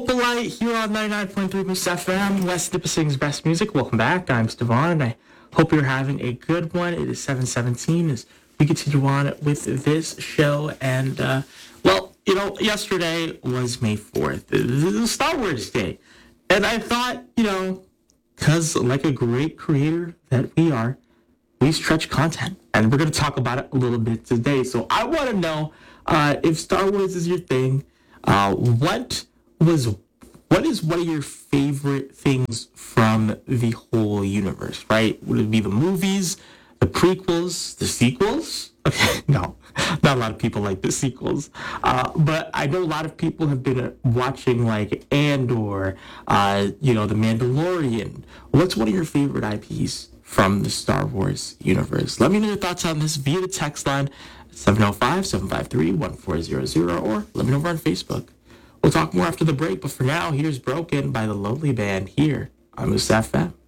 Purple Light here on 99.3 Moose FM, West Nipissing's best music. Welcome back. I'm Stevan, and I hope you're having a good one. It is 7:17 as we continue on with this show. And, yesterday was May 4th. This is Star Wars Day. And I thought, because like a great creator that we are, we stretch content. And we're going to talk about it a little bit today. So I want to know if Star Wars is your thing, what is one of your favorite things from the whole universe, right? Would it be the movies, the prequels, the sequels? Okay, no, not a lot of people like the sequels. But I know a lot of people have been watching like Andor, The Mandalorian. What's one of your favorite IPs from the Star Wars universe? Let me know your thoughts on this via the text line 705-753-1400, or let me know over on Facebook. We'll talk more after the break, but for now, here's Broken by the Lonely Band here on Moose FM.